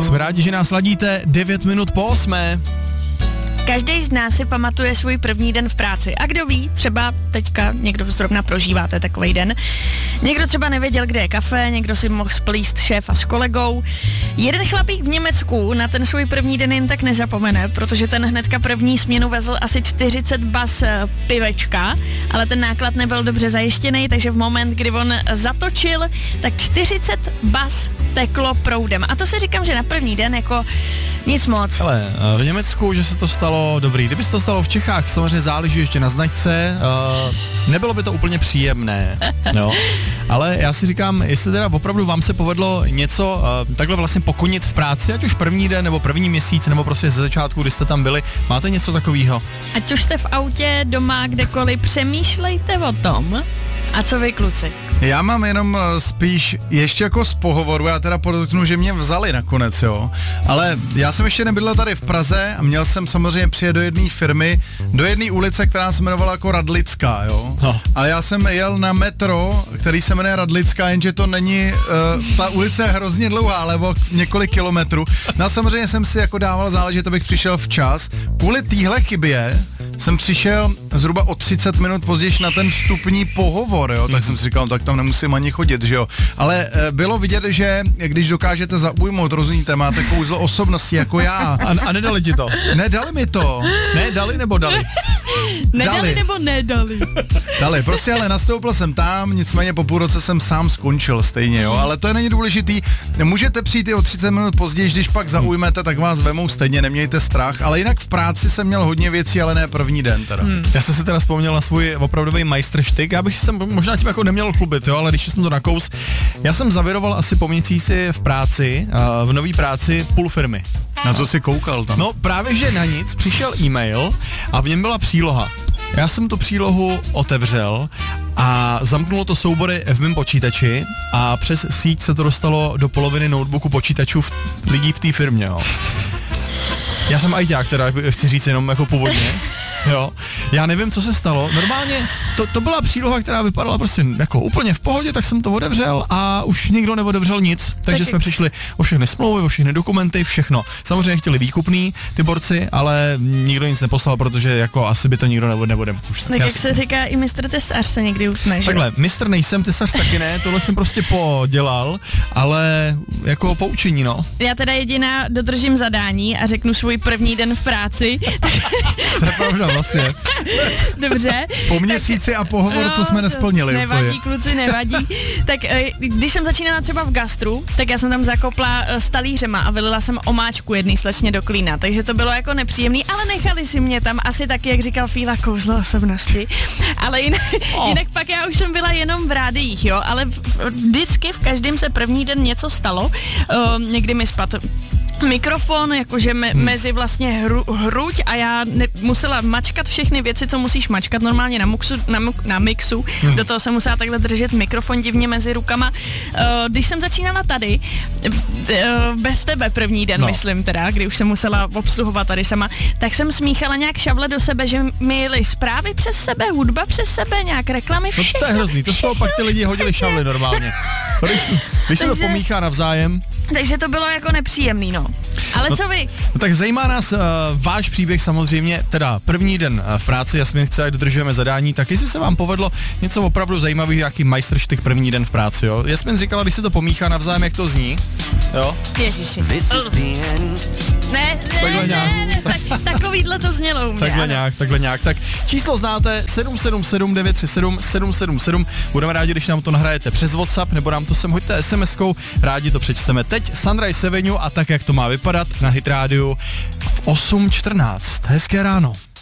Jsme rádi, že nás ladíte 9 minut po 8. Každý z nás si pamatuje svůj první den v práci. A kdo ví, třeba teďka někdo zrovna prožíváte takovej den. Někdo třeba nevěděl, kde je kafe, někdo si mohl splíst šéfa s kolegou. Jeden chlapík v Německu na ten svůj první den jen tak nezapomene, protože ten hnedka první směnu vezl asi 40 bas pivečka, ale ten náklad nebyl dobře zajištěný, takže v moment, kdy on zatočil, tak 40 bas teklo proudem. A to si říkám, že na první den jako nic moc. Ale v Německu, že se to stalo dobrý. Kdyby se to stalo v Čechách, samozřejmě záleží ještě na značce, nebylo by to úplně příjemné, jo. Ale já si říkám, jestli teda opravdu vám se povedlo něco takhle vlastně pokonit v práci, ať už první den, nebo první měsíc, nebo prostě ze začátku, kdy jste tam byli, máte něco takového? Ať už jste v autě, doma, kdekoliv, přemýšlejte o tom. A co vy, kluci? Já mám jenom spíš ještě jako z pohovoru, já teda podotknu, že mě vzali nakonec, jo. Ale já jsem ještě nebydlel tady v Praze a měl jsem samozřejmě přijet do jedné firmy, do jedné ulice, která se jmenovala jako Radlická, jo. No. Ale já jsem jel na metro, který se jmenuje Radlická, jenže to není, ta ulice je hrozně dlouhá, ale o několik kilometrů. No a samozřejmě jsem si jako dával záležet, abych přišel včas. Kvůli téhle chybě jsem přišel zhruba o 30 minut později na ten vstupní pohovor, jo, tak jsem si říkal, tak tam nemusím ani chodit, že jo. Ale bylo vidět, že když dokážete zaujmout, rozumíte, máte kouzlo osobnosti jako já. A nedali ti to? Nedali mi to. Ne, dali nebo dali? Nedali nebo nedali? Dali, prostě ale nastoupil jsem tam, nicméně po půl roce jsem sám skončil stejně, jo, ale to je není důležitý. Můžete přijít i o 30 minut později, když pak zaujmete, tak vás vemou stejně, nemějte strach, ale jinak v práci jsem měl hodně věcí, ale ne první den teda. Já jsem si teda vzpomněl na svůj opravdový majstrštyk, já bych se možná tím jako neměl chlubit, jo, ale když jsem to nakous, já jsem zaviroval asi po měsíci v práci, v nový práci půl firmy. Na co jsi koukal tam? No právě, že na nic, přišel e-mail a v něm byla příloha. Já jsem tu přílohu otevřel a zamknulo to soubory v mém počítači a přes síť se to dostalo do poloviny notebooku počítačů lidí v té firmě, jo. Já jsem ajťák, teda chci říct jenom jako původně. Jo, já nevím, co se stalo. Normálně to byla příloha, která vypadala prostě jako úplně v pohodě, tak jsem to otevřel a už nikdo neotevřel nic. Takže jsme přišli o všechny smlouvy, o všechny dokumenty, všechno. Samozřejmě chtěli výkupný ty borci, ale nikdo nic neposlal, protože jako asi by to nikdo nebude puštat. Tak jak se říká, i mistr tesař se někdy utne, že? Takhle, mistr nejsem, tesař taky ne, tohle jsem prostě podělal, ale jako poučení, no. Já teda jediná dodržím zadání a řeknu svůj první den v práci. To je pravda. Vlastně. Dobře. Po měsíci a pohovor to jsme nesplnili. Nevadí, úplně. kluci, nevadí. Tak když jsem začínala třeba v gastru, tak já jsem tam zakopla s talířema a vylila jsem omáčku jedný slečně do klína, takže to bylo jako nepříjemný, ale nechali si mě tam asi taky, jak říkal Fíla, kouzlo osobnosti. Ale jinak pak já už jsem byla jenom v rádiích, jo, ale vždycky v každém se první den něco stalo. Někdy mi spadl mikrofon, jakože mezi vlastně hruď a já musela mačkat všechny věci, co musíš mačkat normálně na mixu. Do toho jsem musela takhle držet mikrofon divně mezi rukama. Když jsem začínala tady, bez tebe první den, myslím teda, kdy už jsem musela obsluhovat tady sama, tak jsem smíchala nějak šavle do sebe, že mi jeli zprávy přes sebe, hudba přes sebe, nějak reklamy, všechno. No to je hrozný, to z toho pak ty lidi hodili šavly normálně. Když se to pomíchá navzájem. Takže to bylo jako nepříjemný, no. Ale co vy? No tak zajímá nás váš příběh samozřejmě, teda první den v práci, Jasmin chce, ať dodržujeme zadání, tak jestli se vám povedlo něco opravdu zajímavého, jaký majstrštyk první den v práci, jo. Jasmin říkala, když se to pomíchá navzájem, jak to zní, jo. Ježiši. Ne, takovýhle to znělo u mě. Takhle nějak. Tak číslo znáte, 777 937 777, budeme rádi, když nám to nahrajete přes WhatsApp, nebo nám to sem hoďte SMS-kou, rádi to přečteme. Teď Sunrise Avenue a tak, jak to má vypadat na Hit Rádiu v 8:14. Hezké ráno.